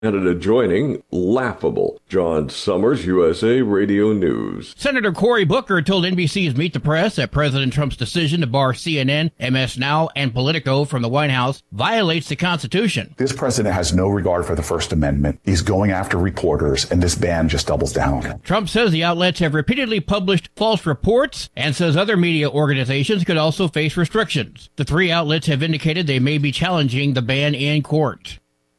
Canada joining, laughable. John Summers, USA Radio News. Senator Cory Booker told NBC's Meet the Press that President Trump's decision to bar CNN, MS Now, and Politico from the White House violates the Constitution. This president has no regard for the First Amendment. He's going after reporters, and this ban just doubles down. Trump says the outlets have repeatedly published false reports and says other media organizations could also face restrictions. The three outlets have indicated they may be challenging the ban in court.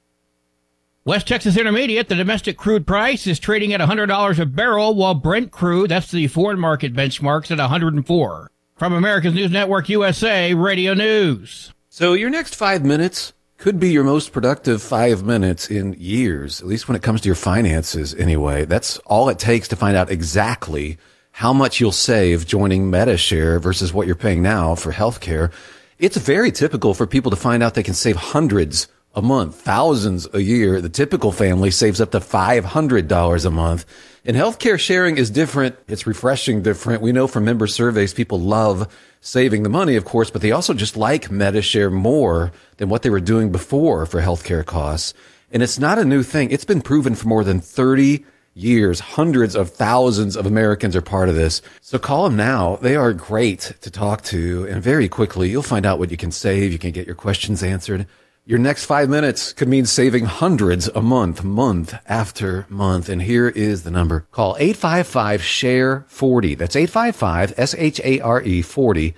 West Texas Intermediate, the domestic crude price is trading at $100 a barrel, while Brent crude, that's the foreign market benchmarks, at $104. From America's News Network USA Radio News. So your next 5 minutes could be your most productive 5 minutes in years, at least when it comes to your finances anyway. That's all it takes to find out exactly how much you'll save joining Medi-Share versus what you're paying now for healthcare. It's very typical for people to find out they can save hundreds a month, thousands a year. The typical family saves up to $500 a month. And healthcare sharing is different. It's refreshing different. We know from member surveys, people love saving the money, of course, but they also just like Medi-Share more than what they were doing before for healthcare costs. And it's not a new thing. It's been proven for more than 30 years. Hundreds of thousands of Americans are part of this. So call them now. They are great to talk to. And very quickly, you'll find out what you can save. You can get your questions answered. Your next 5 minutes could mean saving hundreds a month, month after month. And here is the number. Call 855-SHARE-40. That's 855-SHARE 40.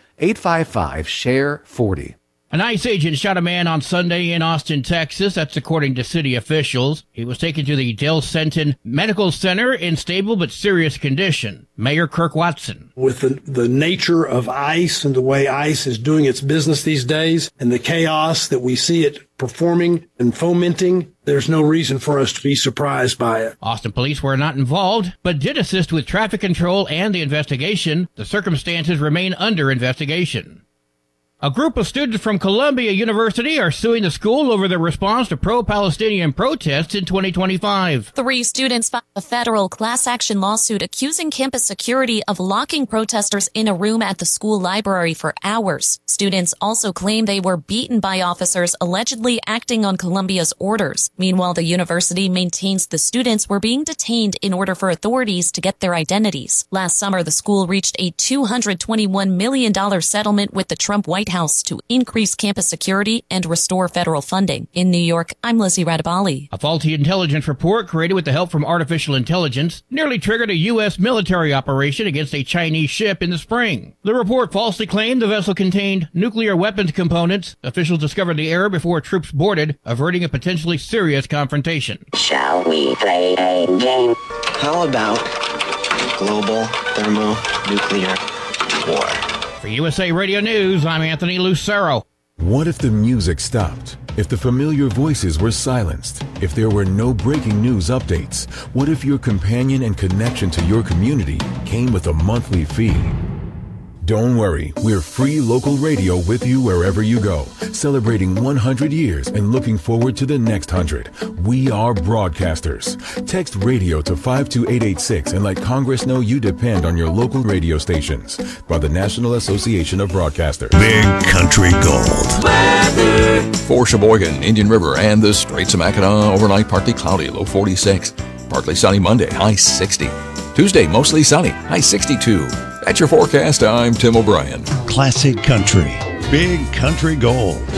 855-SHARE-40. An ICE agent shot a man on Sunday in Austin, Texas. That's according to city officials. He was taken to the Del Centon Medical Center in stable but serious condition. Mayor Kirk Watson. With the nature of ICE and the way ICE is doing its business these days and the chaos that we see it performing and fomenting, there's no reason for us to be surprised by it. Austin police were not involved, but did assist with traffic control and the investigation. The circumstances remain under investigation. A group of students from Columbia University are suing the school over their response to pro-Palestinian protests in 2025. 3 students filed a federal class action lawsuit accusing campus security of locking protesters in a room at the school library for hours. Students also claim they were beaten by officers allegedly acting on Columbia's orders. Meanwhile, the university maintains the students were being detained in order for authorities to get their identities. Last summer, the school reached a $221 million settlement with the Trump White House to increase campus security and restore federal funding. In New York, I'm Lizzie Radabali. A faulty intelligence report created with the help from artificial intelligence nearly triggered a U.S. military operation against a Chinese ship in the spring. The report falsely claimed the vessel contained nuclear weapons components. Officials discovered the error before troops boarded, averting a potentially serious confrontation. Shall we play a game? How about global thermonuclear war? For USA Radio News, I'm Anthony Lucero. What if the music stopped? If the familiar voices were silenced? If there were no breaking news updates? What if your companion and connection to your community came with a monthly fee? Don't worry, we're free local radio with you wherever you go, celebrating 100 years and looking forward to the next 100. We are broadcasters. Text radio to 52886 and let Congress know you depend on your local radio stations. By the National Association of Broadcasters. Big Country Gold. Weather. For Sheboygan, Indian River, and the Straits of Mackinac, overnight partly cloudy, low 46. Partly sunny Monday, high 60. Tuesday, mostly sunny, high 62. That's your forecast. I'm Tim O'Brien. Classic Country. Big Country Gold.